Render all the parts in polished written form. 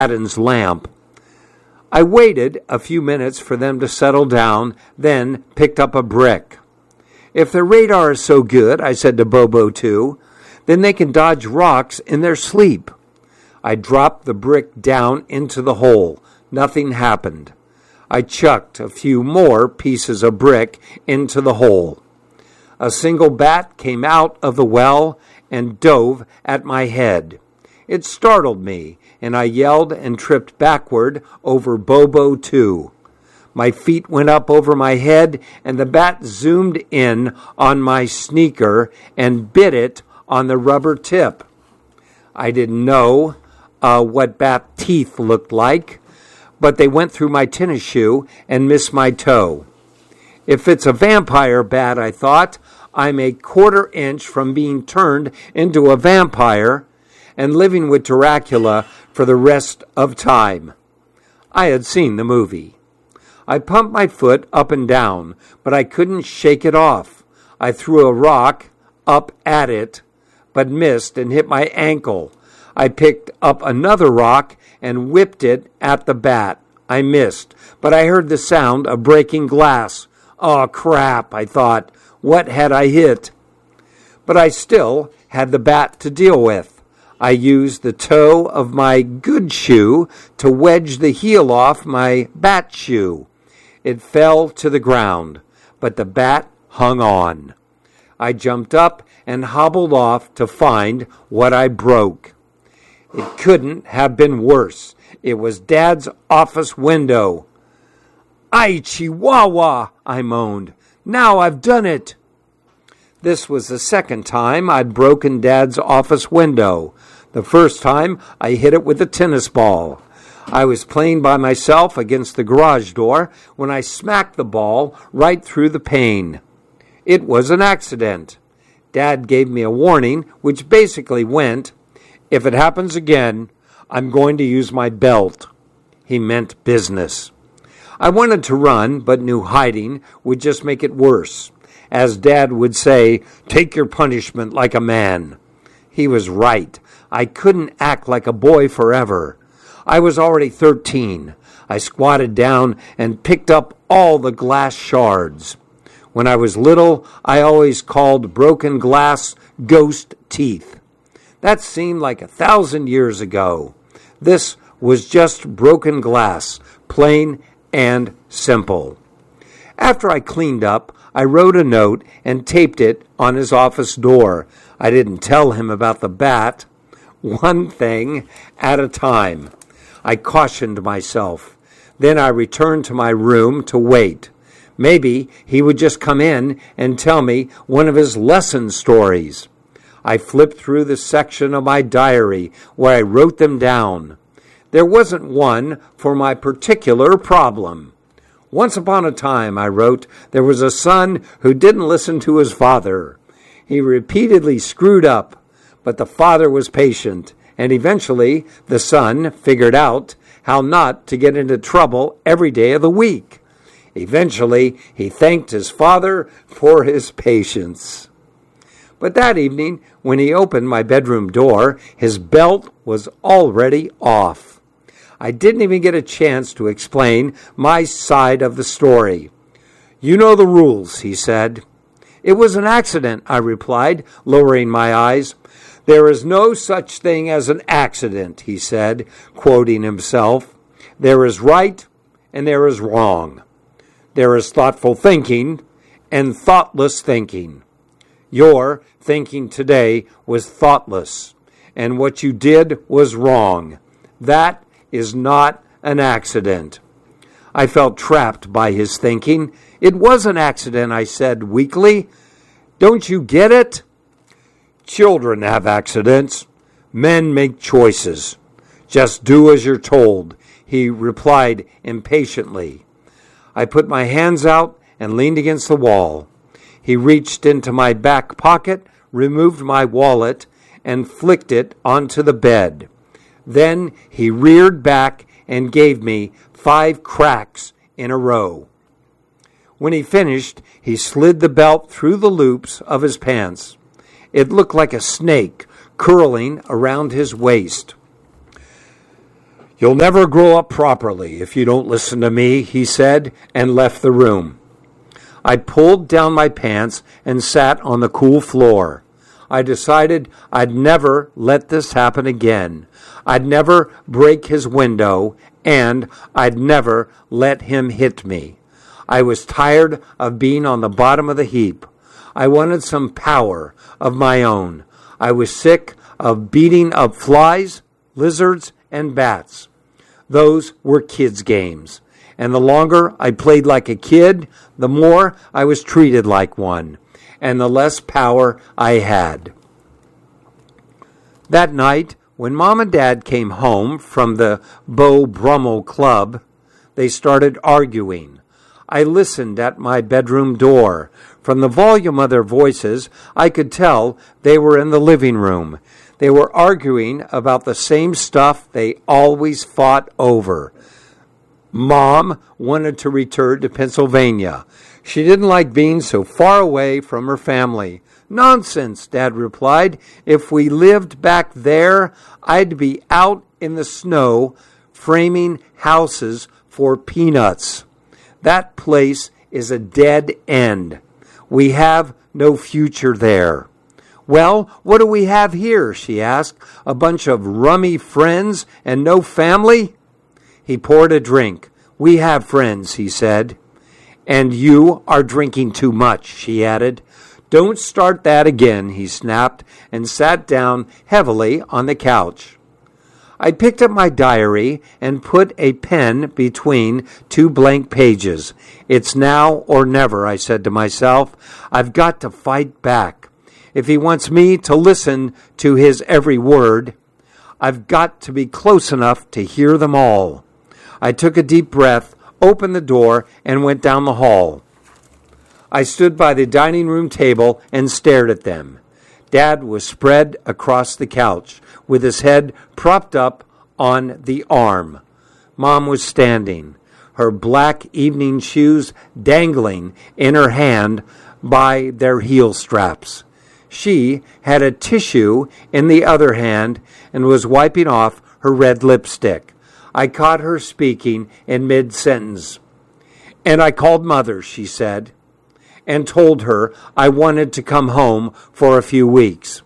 Aladdin's lamp. I waited a few minutes for them to settle down, then picked up a brick. If their radar is so good, I said to Bobo 2, then they can dodge rocks in their sleep. I dropped the brick down into the hole. Nothing happened. I chucked a few more pieces of brick into the hole. A single bat came out of the well and dove at my head. It startled me, and I yelled and tripped backward over Bobo 2. My feet went up over my head, and the bat zoomed in on my sneaker and bit it on the rubber tip. I didn't know what bat teeth looked like, but they went through my tennis shoe and missed my toe. If it's a vampire bat, I thought, I'm a quarter-inch from being turned into a vampire and living with Dracula for the rest of time. I had seen the movie. I pumped my foot up and down, but I couldn't shake it off. I threw a rock up at it, but missed and hit my ankle. I picked up another rock and whipped it at the bat. I missed, but I heard the sound of breaking glass. Oh, crap, I thought. What had I hit? But I still had the bat to deal with. I used the toe of my good shoe to wedge the heel off my bat shoe. It fell to the ground, but the bat hung on. I jumped up and hobbled off to find what I broke. It couldn't have been worse. It was Dad's office window. "Ay, Chihuahua," I moaned. "Now I've done it." This was the second time I'd broken Dad's office window. The first time I hit it with a tennis ball. I was playing by myself against the garage door when I smacked the ball right through the pane. It was an accident. Dad gave me a warning, which basically went, "If it happens again, I'm going to use my belt." He meant business. I wanted to run, but knew hiding would just make it worse. As Dad would say, "Take your punishment like a man." He was right. I couldn't act like a boy forever. I was already 13. I squatted down and picked up all the glass shards. When I was little, I always called broken glass ghost teeth. That seemed like 1,000 years ago. This was just broken glass, plain and simple. After I cleaned up, I wrote a note and taped it on his office door. I didn't tell him about the bat. One thing at a time. I cautioned myself. Then I returned to my room to wait. Maybe he would just come in and tell me one of his lesson stories. I flipped through the section of my diary where I wrote them down. There wasn't one for my particular problem. Once upon a time, I wrote, there was a son who didn't listen to his father. He repeatedly screwed up, but the father was patient, and eventually the son figured out how not to get into trouble every day of the week. Eventually, he thanked his father for his patience. But that evening, when he opened my bedroom door, his belt was already off. I didn't even get a chance to explain my side of the story. "You know the rules," he said. "It was an accident," I replied, lowering my eyes. "There is no such thing as an accident," he said, quoting himself. "There is right and there is wrong. There is thoughtful thinking and thoughtless thinking. Your thinking today was thoughtless, and what you did was wrong. That is not an accident." I felt trapped by his thinking. "It was an accident," I said weakly. "Don't you get it?" "Children have accidents. Men make choices. Just do as you're told," he replied impatiently. I put my hands out and leaned against the wall. He reached into my back pocket, removed my wallet, and flicked it onto the bed. Then he reared back and gave me 5 cracks in a row. When he finished, he slid the belt through the loops of his pants. It looked like a snake curling around his waist. "You'll never grow up properly if you don't listen to me," he said, and left the room. I pulled down my pants and sat on the cool floor. I decided I'd never let this happen again. I'd never break his window, and I'd never let him hit me. I was tired of being on the bottom of the heap. I wanted some power of my own. I was sick of beating up flies, lizards, and bats. Those were kids' games. And the longer I played like a kid, the more I was treated like one, and the less power I had. That night, when Mom and Dad came home from the Beau Brummel Club, they started arguing. I listened at my bedroom door. From the volume of their voices, I could tell they were in the living room. They were arguing about the same stuff they always fought over. Mom wanted to return to Pennsylvania. She didn't like being so far away from her family. "Nonsense," Dad replied. "If we lived back there, I'd be out in the snow framing houses for peanuts. That place is a dead end. We have no future there." "Well, what do we have here?" she asked. "A bunch of rummy friends and no family?" He poured a drink. "We have friends," he said. "And you are drinking too much," she added. "Don't start that again," he snapped, and sat down heavily on the couch. I picked up my diary and put a pen between two blank pages. "It's now or never," I said to myself. "I've got to fight back. If he wants me to listen to his every word, I've got to be close enough to hear them all." I took a deep breath, opened the door, and went down the hall. I stood by the dining room table and stared at them. Dad was spread across the couch, with his head propped up on the arm. Mom was standing, her black evening shoes dangling in her hand by their heel straps. She had a tissue in the other hand and was wiping off her red lipstick. I caught her speaking in mid-sentence. "And I called Mother," she said, "and told her I wanted to come home for a few weeks."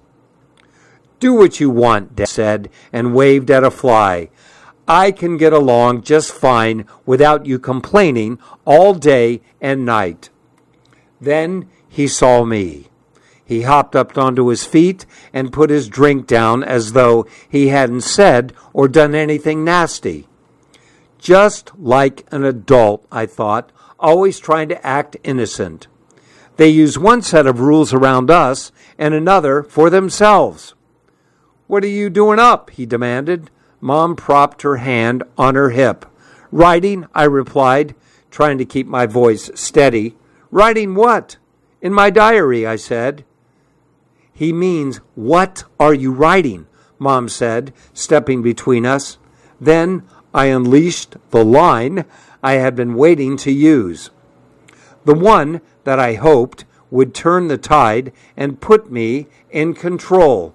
"Do what you want," Dad said, and waved at a fly. "I can get along just fine without you complaining all day and night." Then he saw me. He hopped up onto his feet and put his drink down as though he hadn't said or done anything nasty. Just like an adult, I thought, always trying to act innocent. They use one set of rules around us and another for themselves. "What are you doing up?" he demanded. Mom propped her hand on her hip. "Writing," I replied, trying to keep my voice steady. "Writing what?" "In my diary," I said. "He means, what are you writing?" Mom said, stepping between us. Then I unleashed the line I had been waiting to use. The one that I hoped would turn the tide and put me in control.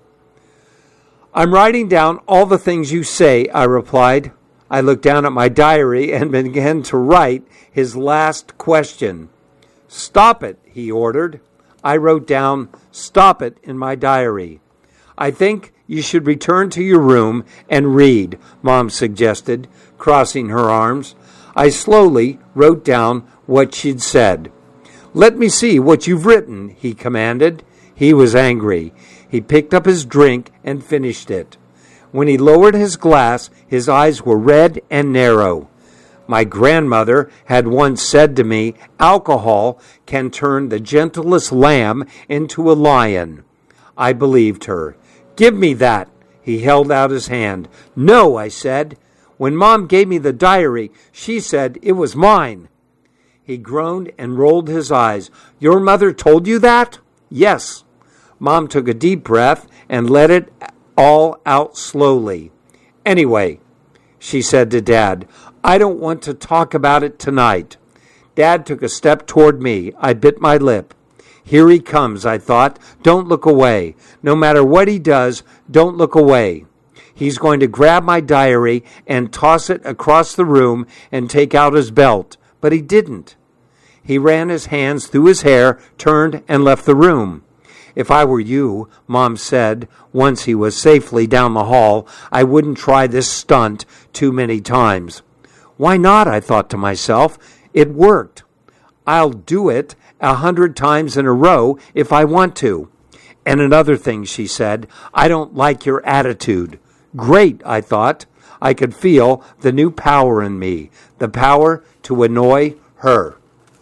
"I'm writing down all the things you say," I replied. I looked down at my diary and began to write his last question. "Stop it," he ordered. I wrote down, "Stop it," in my diary. "I think you should return to your room and read," Mom suggested, crossing her arms. I slowly wrote down what she'd said. "Let me see what you've written," he commanded. He was angry. He picked up his drink and finished it. When he lowered his glass, his eyes were red and narrow. My grandmother had once said to me, "Alcohol can turn the gentlest lamb into a lion." I believed her. "Give me that." He held out his hand. "No," I said. "When Mom gave me the diary, she said it was mine." He groaned and rolled his eyes. "Your mother told you that?" "Yes." Mom took a deep breath and let it all out slowly. "Anyway," she said to Dad, "I don't want to talk about it tonight." Dad took a step toward me. I bit my lip. Here he comes, I thought. Don't look away. No matter what he does, don't look away. He's going to grab my diary and toss it across the room and take out his belt. But he didn't. He ran his hands through his hair, turned, and left the room. If I were you, Mom said, once he was safely down the hall, I wouldn't try this stunt too many times. Why not, I thought to myself. It worked. I'll do it 100 times in a row if I want to. And another thing, she said, I don't like your attitude. Great, I thought. I could feel the new power in me, the power to annoy her.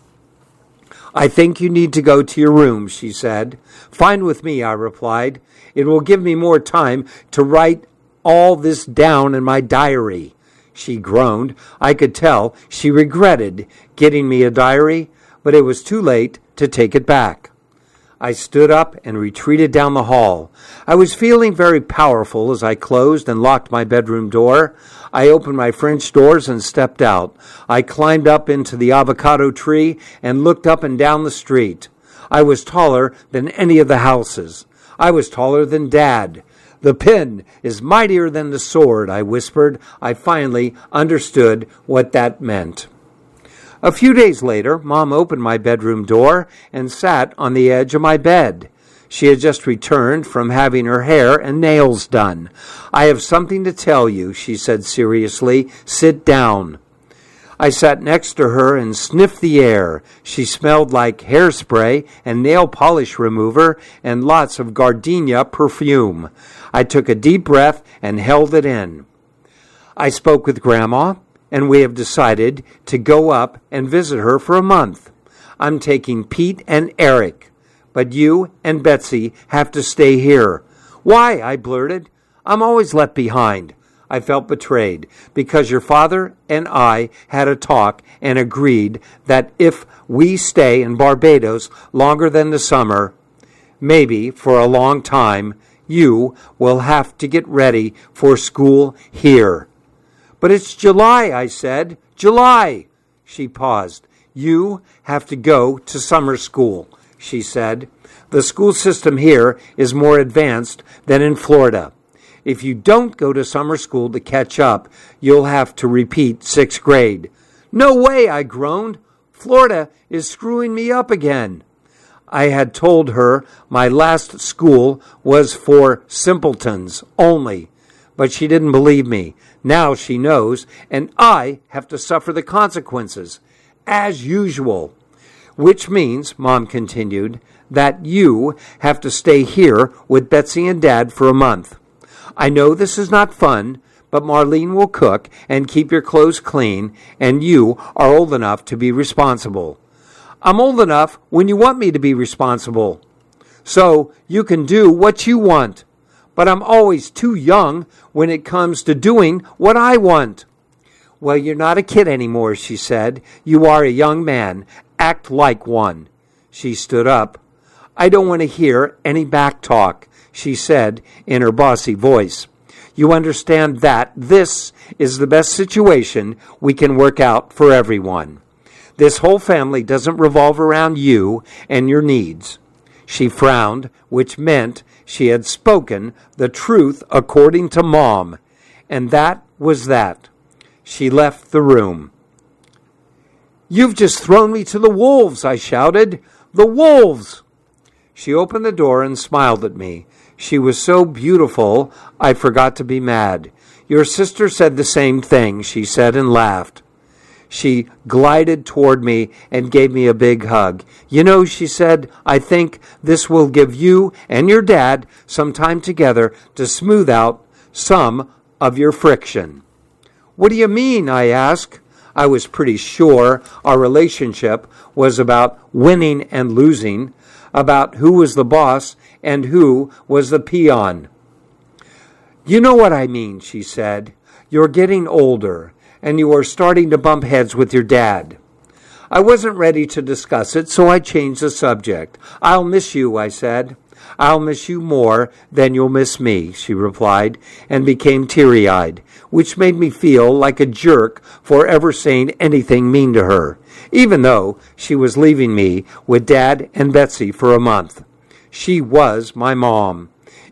I think you need to go to your room, she said. Fine with me, I replied. It will give me more time to write all this down in my diary. She groaned. I could tell she regretted getting me a diary, but it was too late to take it back. I stood up and retreated down the hall. I was feeling very powerful as I closed and locked my bedroom door. I opened my French doors and stepped out. I climbed up into the avocado tree and looked up and down the street. I was taller than any of the houses. I was taller than Dad. The pen is mightier than the sword, I whispered. I finally understood what that meant. A few days later, Mom opened my bedroom door and sat on the edge of my bed. She had just returned from having her hair and nails done. I have something to tell you, she said seriously. Sit down. I sat next to her and sniffed the air. She smelled like hairspray and nail polish remover and lots of gardenia perfume. I took a deep breath and held it in. I spoke with Grandma, and we have decided to go up and visit her for a month. I'm taking Pete and Eric, but you and Betsy have to stay here. Why? I blurted. I'm always left behind. I felt betrayed because your father and I had a talk and agreed that if we stay in Barbados longer than the summer, maybe for a long time, you will have to get ready for school here. But it's July, I said. July. She paused. You have to go to summer school, she said. The school system here is more advanced than in Florida. If you don't go to summer school to catch up, you'll have to repeat 6th grade. No way, I groaned. Florida is screwing me up again. I had told her my last school was for simpletons only, but she didn't believe me. Now she knows, and I have to suffer the consequences, as usual. Which means, Mom continued, that you have to stay here with Betsy and Dad for a month. I know this is not fun, but Marlene will cook and keep your clothes clean, and you are old enough to be responsible. I'm old enough when you want me to be responsible, so you can do what you want. But I'm always too young when it comes to doing what I want. Well, you're not a kid anymore, she said. You are a young man. Act like one. She stood up. I don't want to hear any back talk, she said in her bossy voice. You understand that this is the best situation we can work out for everyone. This whole family doesn't revolve around you and your needs. She frowned, which meant she had spoken the truth according to Mom, and that was that. She left the room. You've just thrown me to the wolves, I shouted. The wolves! She opened the door and smiled at me. She was so beautiful, I forgot to be mad. Your sister said the same thing, she said, and laughed. She glided toward me and gave me a big hug. You know, she said, I think this will give you and your dad some time together to smooth out some of your friction. What do you mean? I asked. I was pretty sure our relationship was about winning and losing, about who was the boss and who was the peon. You know what I mean, she said. You're getting older, and you are starting to bump heads with your dad. I wasn't ready to discuss it, so I changed the subject. I'll miss you, I said. I'll miss you more than you'll miss me, she replied, and became teary-eyed, which made me feel like a jerk for ever saying anything mean to her, even though she was leaving me with Dad and Betsy for a month. She was my mom.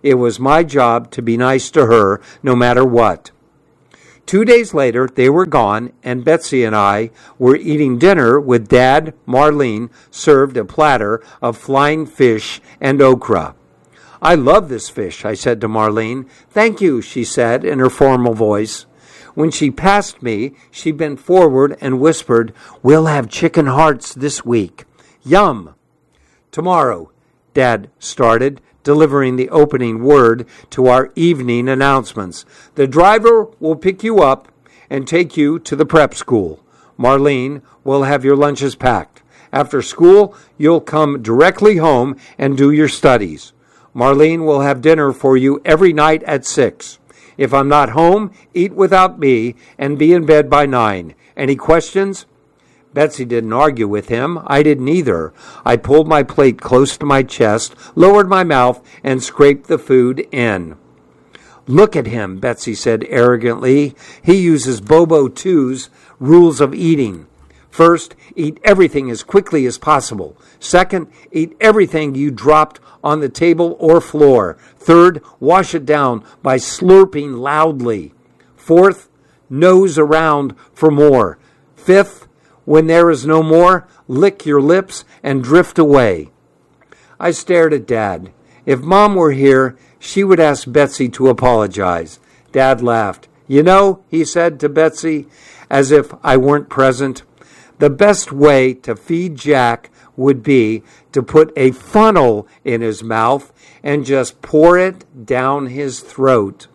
It was my job to be nice to her no matter what. 2 days later, they were gone, and Betsy and I were eating dinner with Dad. Marlene served a platter of flying fish and okra. "I love this fish," I said to Marlene. "Thank you," she said in her formal voice. When she passed me, she bent forward and whispered, "We'll have chicken hearts this week. Yum." "Tomorrow," Dad started, delivering the opening word to our evening announcements. "The driver will pick you up and take you to the prep school. Marlene will have your lunches packed. After school, you'll come directly home and do your studies. Marlene will have dinner for you every night at 6. If I'm not home, eat without me and be in bed by 9. Any questions?" Betsy didn't argue with him. I didn't either. I pulled my plate close to my chest, lowered my mouth, and scraped the food in. "Look at him," Betsy said arrogantly. "He uses Bobo II's rules of eating. First, eat everything as quickly as possible. Second, eat everything you dropped on the table or floor. Third, wash it down by slurping loudly. Fourth, nose around for more. Fifth, when there is no more, lick your lips and drift away." I stared at Dad. If Mom were here, she would ask Betsy to apologize. Dad laughed. "You know," he said to Betsy, as if I weren't present, "the best way to feed Jack would be to put a funnel in his mouth and just pour it down his throat."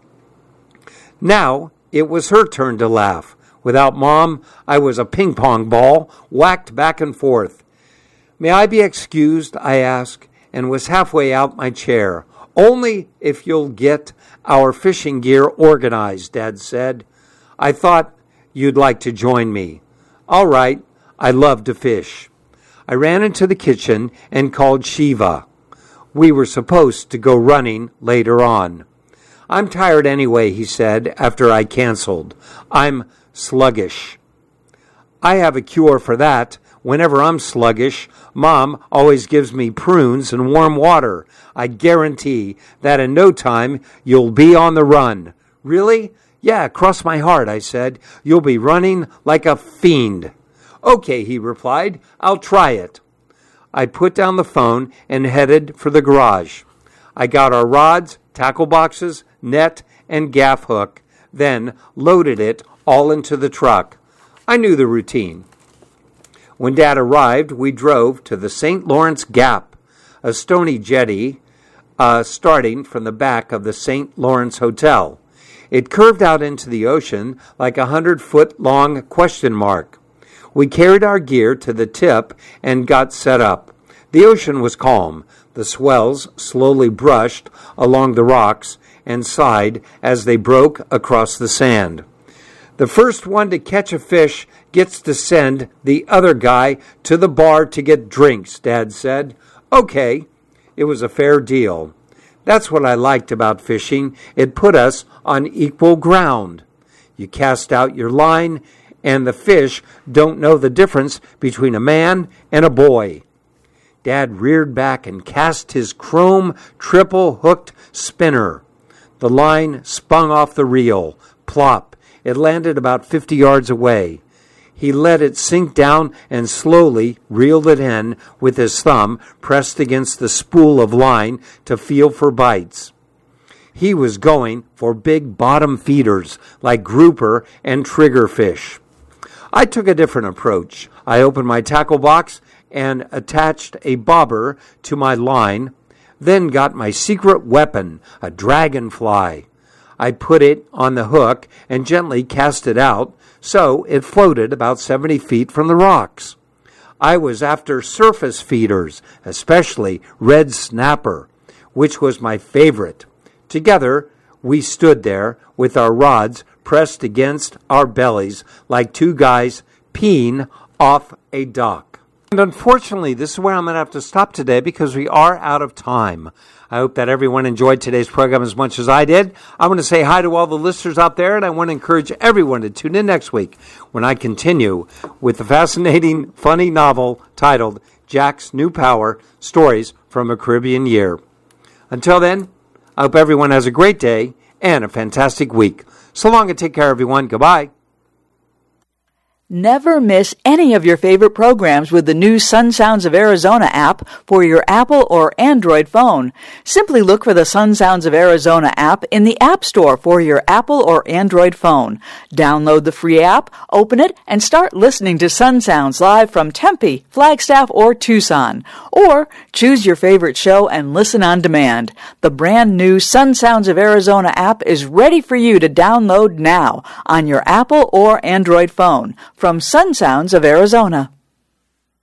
Now it was her turn to laugh. Without Mom, I was a ping-pong ball, whacked back and forth. "May I be excused?" I asked, and was halfway out my chair. "Only if you'll get our fishing gear organized," Dad said. "I thought you'd like to join me." "All right, I love to fish." I ran into the kitchen and called Shiva. We were supposed to go running later on. "I'm tired anyway," he said after I canceled. "I'm sluggish." "I have a cure for that. Whenever I'm sluggish, Mom always gives me prunes and warm water. I guarantee that in no time you'll be on the run." "Really?" "Yeah, cross my heart," I said. "You'll be running like a fiend." "Okay," he replied. "I'll try it." I put down the phone and headed for the garage. I got our rods, tackle boxes, net, and gaff hook, then loaded it all into the truck. I knew the routine. When Dad arrived, we drove to the St. Lawrence Gap, a stony jetty starting from the back of the St. Lawrence Hotel. It curved out into the ocean like a 100-foot-long question mark. We carried our gear to the tip and got set up. The ocean was calm. The swells slowly brushed along the rocks and sighed as they broke across the sand. "The first one to catch a fish gets to send the other guy to the bar to get drinks," Dad said. "Okay." It was a fair deal. That's what I liked about fishing. It put us on equal ground. You cast out your line, and the fish don't know the difference between a man and a boy. Dad reared back and cast his chrome triple-hooked spinner. The line spun off the reel. Plop. It landed about 50 yards away. He let it sink down and slowly reeled it in with his thumb pressed against the spool of line to feel for bites. He was going for big bottom feeders like grouper and triggerfish. I took a different approach. I opened my tackle box and attached a bobber to my line, then got my secret weapon, a dragonfly. I put it on the hook and gently cast it out, so it floated about 70 feet from the rocks. I was after surface feeders, especially red snapper, which was my favorite. Together, we stood there with our rods pressed against our bellies like two guys peeing off a dock. And unfortunately, this is where I'm going to have to stop today because we are out of time. I hope that everyone enjoyed today's program as much as I did. I want to say hi to all the listeners out there, and I want to encourage everyone to tune in next week when I continue with the fascinating, funny novel titled Jack's New Power, Stories from a Caribbean Year. Until then, I hope everyone has a great day and a fantastic week. So long and take care, everyone. Goodbye. Never miss any of your favorite programs with the new Sun Sounds of Arizona app for your Apple or Android phone. Simply look for the Sun Sounds of Arizona app in the App Store for your Apple or Android phone. Download the free app, open it, and start listening to Sun Sounds live from Tempe, Flagstaff, or Tucson. Or choose your favorite show and listen on demand. The brand new Sun Sounds of Arizona app is ready for you to download now on your Apple or Android phone. From Sun Sounds of Arizona.